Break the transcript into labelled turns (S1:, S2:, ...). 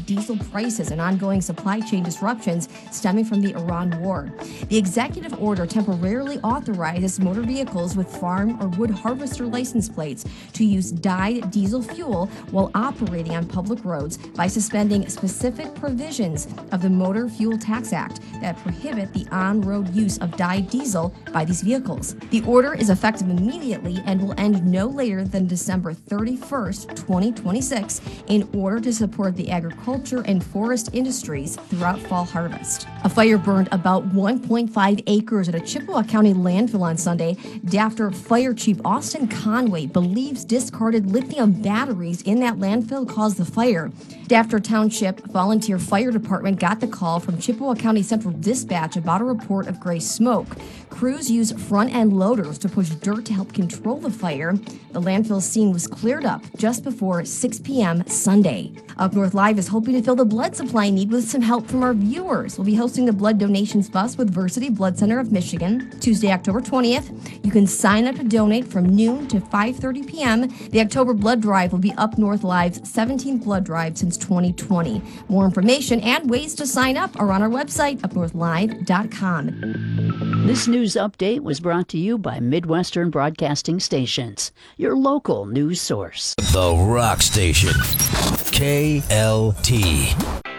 S1: diesel prices and ongoing supply chain disruptions stemming from the Iran war. The executive order temporarily authorizes motor vehicles with farm or wood harvester license plates to use dyed diesel fuel while operating on public roads by suspending specific provisions of the Motor Fuel Tax Act that prohibit the on-road use of dyed diesel by these vehicles. The order is effective immediately and will end no later than December 31st, 2026, in order to support the agriculture and forest industries throughout fall harvest. A fire burned about 1.5 acres at a Chippewa County landfill on Sunday after Fire Chief Austin Conway believes discarded lithium batteries in that landfill caused the fire. After Township Volunteer Fire Department got the call from Chippewa County Central Dispatch about a report of gray smoke, crews used front-end loaders to push dirt to help control the fire. The landfill scene was cleared up just before 6 p.m. Sunday. Up North Live is hoping to fill the blood supply need with some help from our viewers. We'll be hosting the blood donations bus with Versity Blood Center of Michigan, Tuesday, October 20th. You can sign up to donate from noon to 5:30 p.m. The October blood drive will be Up North Live's 17th blood drive since 2020. More information and ways to sign up are on our website, upnorthlive.com.
S2: This news update was brought to you by Midwestern Broadcasting Stations, your local news source.
S3: The Rock Station, KLT.